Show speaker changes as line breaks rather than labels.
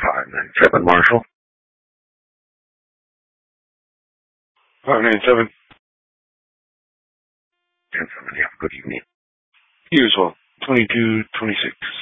597 Marshall.
597.
10-7, yeah, good evening.
You as well. 2226.